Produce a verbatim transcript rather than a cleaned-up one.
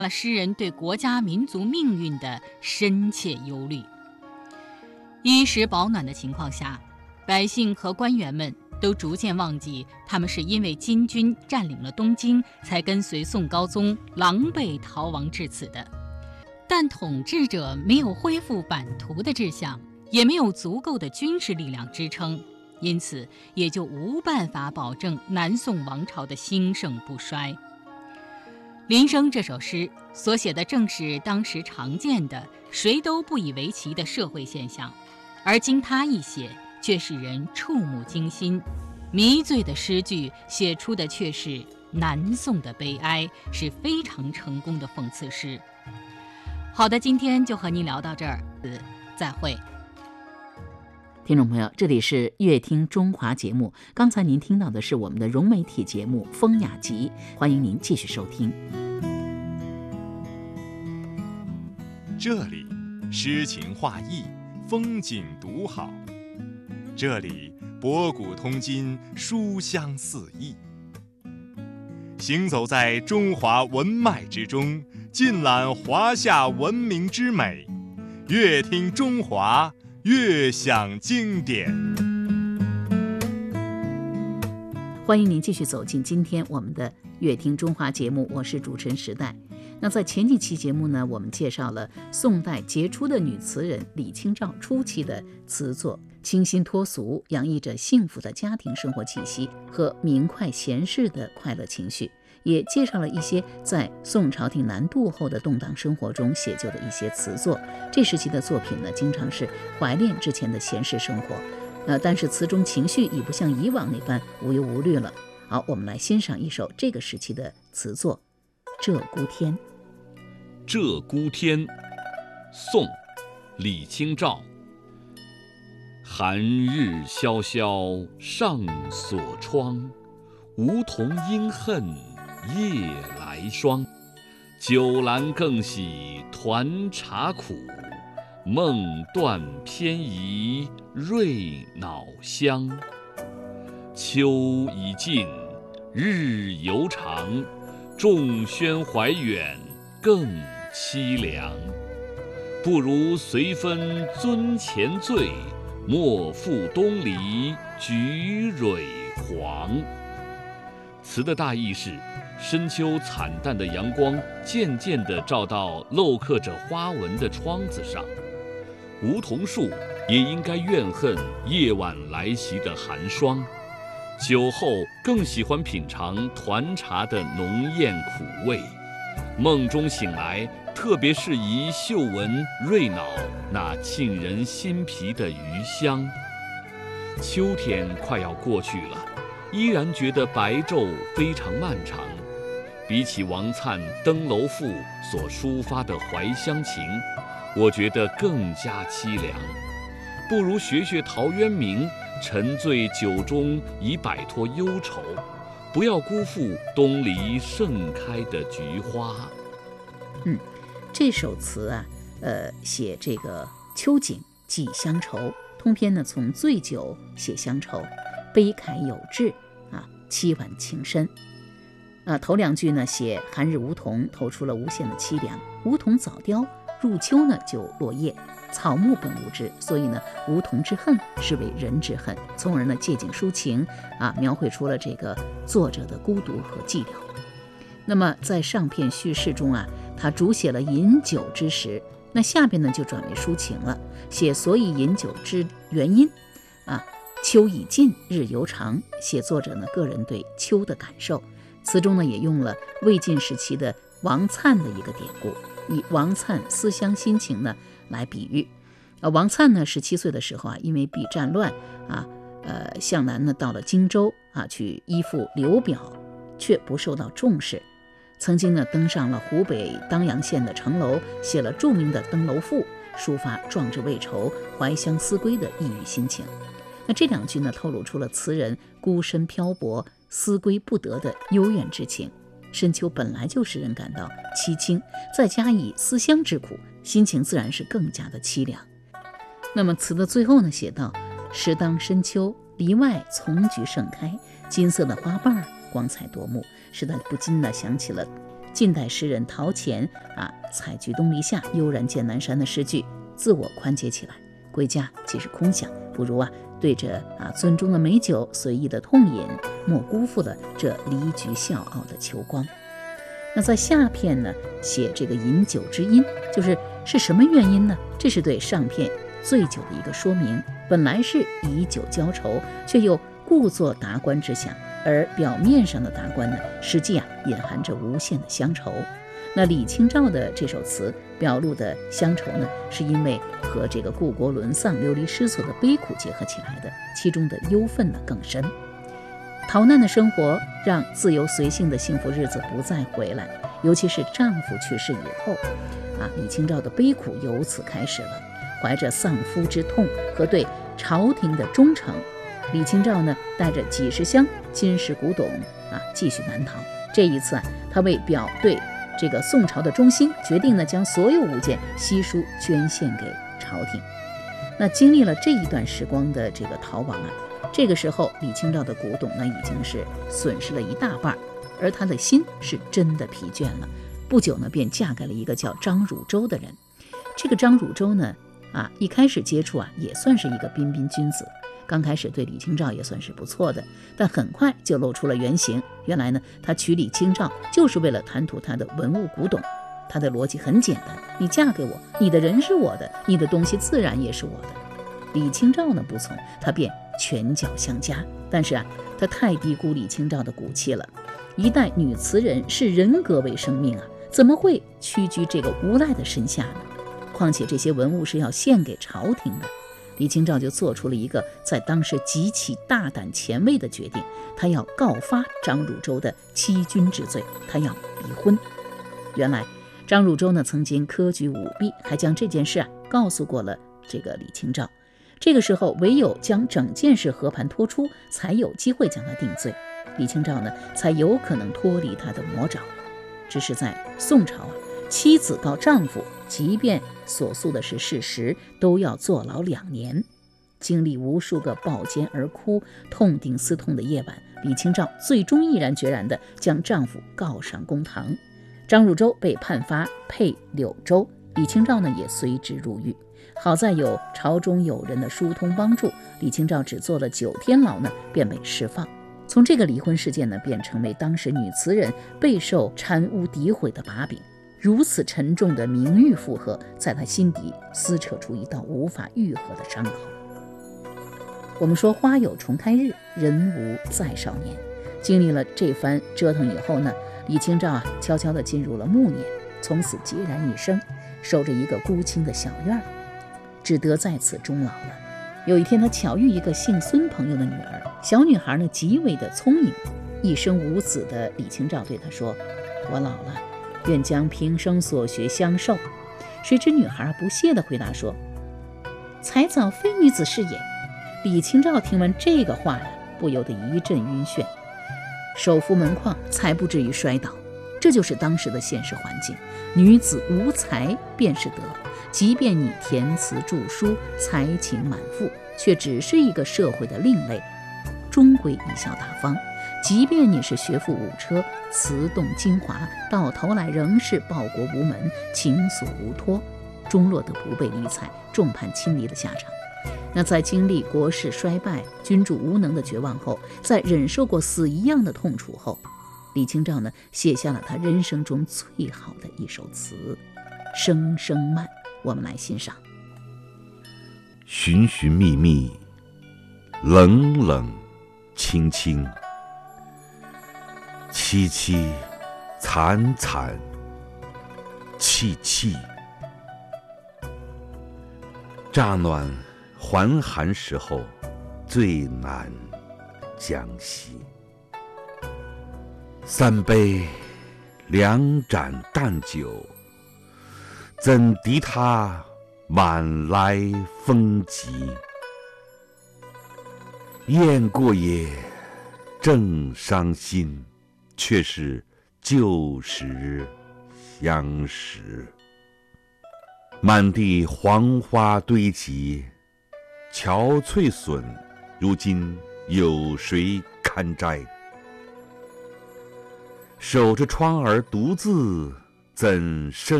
了诗人对国家民族命运的深切忧虑。衣食保暖的情况下，百姓和官员们都逐渐忘记他们是因为金军占领了东京才跟随宋高宗狼狈逃亡至此的。但统治者没有恢复版图的志向，也没有足够的军事力量支撑，因此也就无办法保证南宋王朝的兴盛不衰。林升这首诗所写的正是当时常见的谁都不以为奇的社会现象，而经他一写却使人触目惊心，迷醉的诗句写出的却是南宋的悲哀，是非常成功的讽刺诗。好的，今天就和您聊到这儿，再会。 听众朋友，这里是乐听中华节目，刚才您听到的是我们的融媒体节目《风雅集》，欢迎您继续收听。 这里诗情画意，风景独好，这里博古通今，书香四溢。行走在中华文脉之中，尽览华夏文明之美，乐听中华，乐享经典。 欢迎您继续走进今天我们的乐听中华节目，我是主持人时代。那在前几期节目呢，我们介绍了宋代杰出的女词人李清照初期的词作，清新脱俗，洋溢着幸福的家庭生活气息和明快闲适的快乐情绪，也介绍了一些在宋朝廷南渡后的动荡生活中写就的一些词作。这时期的作品呢，经常是怀念之前的闲适生活，呃，但是词中情绪已不像以往那般无忧无虑了。好，我们来欣赏一首这个时期的词作《鹧鸪天》。 鹧鸪天，宋，李清照。寒日萧萧上锁窗，梧桐应恨夜来霜。酒阑更喜团茶苦，梦断偏移瑞脑香。秋已尽，日犹长，众喧怀远，更凄凉。不如随分樽前醉，莫负东篱菊蕊黄。词的大意是，深秋惨淡的阳光渐渐地照到镂刻着花纹的窗子上，梧桐树也应该怨恨夜晚来袭的寒霜。酒后更喜欢品尝团茶的浓艳苦味，梦中醒来特别适宜嗅闻瑞脑那沁人心脾的余香。秋天快要过去了，依然觉得白昼非常漫长。比起王粲《登楼赋》所抒发的怀乡情，我觉得更加凄凉。不如学学陶渊明，沉醉酒中以摆脱忧愁，不要辜负东篱盛开的菊花。 嗯，这首词啊，呃，写这个秋景寄乡愁，通篇呢从醉酒写乡愁，悲慨有致啊，凄婉情深。啊，头两句呢写寒日梧桐，透出了无限的凄凉。梧桐早凋，入秋呢就落叶。草木本无知，所以呢，梧桐之恨是为人之恨，从而呢借景抒情啊，描绘出了这个作者的孤独和寂寥。那么在上片叙事中啊，他主写了饮酒之时，那下边呢就转为抒情了，写所以饮酒之原因啊。秋已尽，日犹长，写作者呢个人对秋的感受。词中呢也用了魏晋时期的王粲的一个典故，以王粲思乡心情呢来比喻。呃，王粲呢十七岁的时候啊，因为避战乱啊，呃，向南呢到了荆州啊，去依附刘表，却不受到重视。曾经呢登上了湖北当阳县的城楼，写了著名的《登楼赋》，抒发壮志未酬、怀乡思归的抑郁心情。那这两句呢，透露出了词人孤身漂泊、思归不得的幽怨之情。深秋本来就使人感到凄清，再加以思乡之苦，心情自然是更加的凄凉。那么词的最后呢，写道：时当深秋，篱外丛菊盛开，金色的花瓣光彩夺目，使得不禁的想起了近代诗人陶潜啊“采菊东篱下，悠然见南山”的诗句，自我宽解起来。归家即是空想，不如啊对着啊樽中的美酒随意的痛饮，莫辜负了这离菊笑傲的秋光。那在下片呢，写这个饮酒之因，就是是什么原因呢？这是对上片醉酒的一个说明。本来是以酒浇愁，却又故作达观之想，而表面上的达观呢，实际啊隐含着无限的乡愁。那李清照的这首词表露的乡愁呢，是因为和这个故国沦丧、流离失所的悲苦结合起来的，其中的忧愤呢更深。逃难的生活让自由随性的幸福日子不再回来，尤其是丈夫去世以后，啊，李清照的悲苦由此开始了。怀着丧夫之痛和对朝廷的忠诚，李清照呢带着几十箱金石古董啊继续南逃。这一次啊，她为表对这个宋朝的忠心，决定呢将所有物件悉数捐献给朝廷。那经历了这一段时光的这个逃亡啊，这个时候李清照的古董呢已经是损失了一大半，而她的心是真的疲倦了。不久呢，便嫁给了一个叫张汝舟的人。这个张汝舟呢啊，一开始接触啊，也算是一个彬彬君子。刚开始对李清照也算是不错的，但很快就露出了原形。原来呢，他娶李清照就是为了贪图他的文物古董。他的逻辑很简单：你嫁给我，你的人是我的，你的东西自然也是我的。李清照呢不从，他便拳脚相加。但是啊，他太低估李清照的骨气了。一代女词人视人格为生命啊，怎么会屈居这个无赖的身下呢？况且这些文物是要献给朝廷的，李清照就做出了一个在当时极其大胆前卫的决定，她要告发张汝舟的欺君之罪，她要离婚。原来张汝舟呢曾经科举舞弊，还将这件事啊告诉过了这个李清照。这个时候唯有将整件事和盘托出，才有机会将他定罪，李清照呢才有可能脱离他的魔爪。只是在宋朝啊，妻子告丈夫，即便所诉的是事实，都要坐牢两年。经历无数个抱肩而哭、痛定思痛的夜晚，李清照最终毅然决然地将丈夫告上公堂。张汝舟被判发配柳州，李清照呢也随之入狱。好在有朝中友人的疏通帮助，李清照只坐了九天牢呢，便被释放。从这个离婚事件呢，便成为当时女词人备受贪污诋毁的把柄。如此沉重的名誉负荷，在她心底撕扯出一道无法愈合的伤口。我们说花有重开日，人无再少年。经历了这番折腾以后呢，李清照啊，悄悄地进入了暮年，从此孑然一生，守着一个孤清的小院，只得在此终老了。有一天，他巧遇一个姓孙朋友的女儿，小女孩呢极为的聪颖，一生无子的李清照对她说：“我老了，愿将平生所学相授。”谁知女孩不屑地回答说：“才早非女子是也。”李清照听闻这个话呀，不由得一阵晕眩，手扶门框才不至于摔倒。这就是当时的现实环境，女子无才便是德，即便你填词著书，才情满腹，却只是一个社会的另类，终归贻笑大方。即便你是学富五车，词动精华，到头来仍是报国无门，情所无托，终落得不被理睬，众叛亲离的下场。那在经历国势衰败、君主无能的绝望后，在忍受过死一样的痛楚后，李清照呢写下了他人生中最好的一首词《声声慢》，我们来欣赏。 寻寻觅觅，冷冷清清，凄凄惨惨戚戚，乍暖还寒时候，最难将息。三杯两盏淡酒，怎敌他晚来风急？雁过也，正伤心，却是旧时相识。满地黄花堆积，憔悴损，如今有谁堪摘？ 守着窗儿独自，怎生